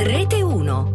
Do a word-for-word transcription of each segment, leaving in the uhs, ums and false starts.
Rete uno.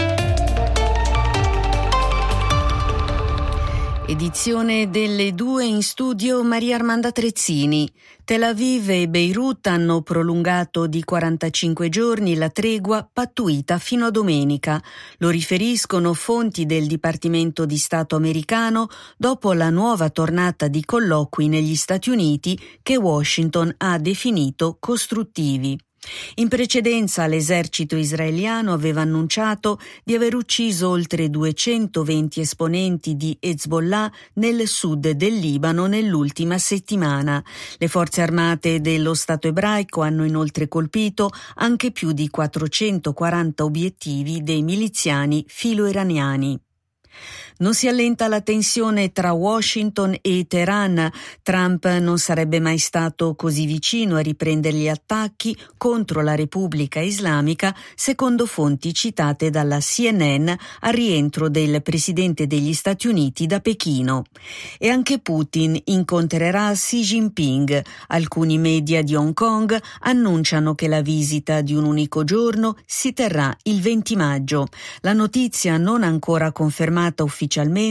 Edizione delle due, in studio Maria Armanda Trezzini. Tel Aviv e Beirut hanno prolungato di quarantacinque giorni la tregua pattuita fino a domenica. Lo riferiscono fonti del Dipartimento di Stato americano dopo la nuova tornata di colloqui negli Stati Uniti che Washington ha definito costruttivi. In precedenza l'esercito israeliano aveva annunciato di aver ucciso oltre duecentoventi esponenti di Hezbollah nel sud del Libano nell'ultima settimana. Le forze armate dello Stato ebraico hanno inoltre colpito anche più di quattrocentoquaranta obiettivi dei miliziani filo-iraniani. Non si allenta la tensione tra Washington e Teheran. Trump non sarebbe mai stato così vicino a riprendere gli attacchi contro la Repubblica Islamica, secondo fonti citate dalla C N N al rientro del presidente degli Stati Uniti da Pechino. E anche Putin incontrerà Xi Jinping. Alcuni media di Hong Kong annunciano che la visita di un unico giorno si terrà il venti maggio. La notizia, non ancora confermata ufficialmente,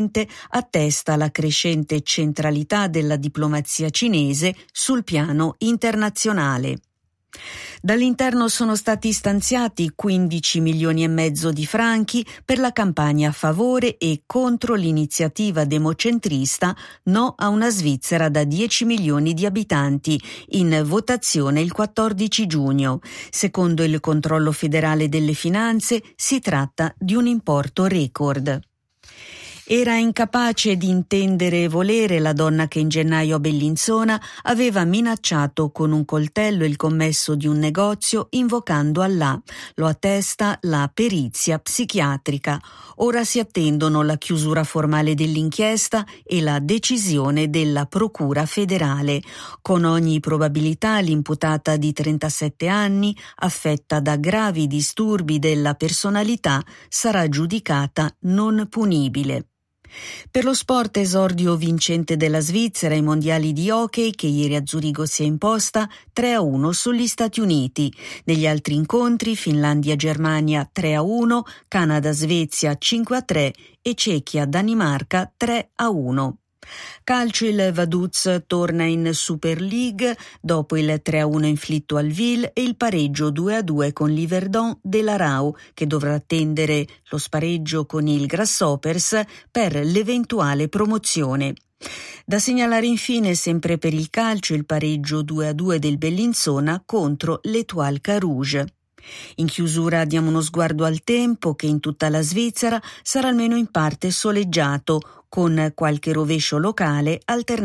attesta la crescente centralità della diplomazia cinese sul piano internazionale. Dall'interno sono stati stanziati quindici milioni e mezzo di franchi per la campagna a favore e contro l'iniziativa democentrista No a una Svizzera da dieci milioni di abitanti, in votazione il quattordici giugno. Secondo il controllo federale delle finanze si tratta di un importo record. Era incapace di intendere e volere la donna che in gennaio a Bellinzona aveva minacciato con un coltello il commesso di un negozio invocando Allah. Lo attesta la perizia psichiatrica. Ora si attendono la chiusura formale dell'inchiesta e la decisione della Procura federale. Con ogni probabilità l'imputata di trentasette anni, affetta da gravi disturbi della personalità, sarà giudicata non punibile. Per lo sport, esordio vincente della Svizzera ai mondiali di hockey che ieri a Zurigo si è imposta tre a uno sugli Stati Uniti. Negli altri incontri Finlandia-Germania tre a uno, Canada-Svezia cinque a tre e Cechia-Danimarca tre a uno. Calcio, il Vaduz torna in Super League dopo il tre a uno inflitto al Ville e il pareggio due a due con l'Yverdon della Rau, che dovrà attendere lo spareggio con il Grasshoppers per l'eventuale promozione. Da segnalare infine, sempre per il calcio, il pareggio due a due del Bellinzona contro l'Étoile Carouge. In chiusura diamo uno sguardo al tempo, che in tutta la Svizzera sarà almeno in parte soleggiato, con qualche rovescio locale alternato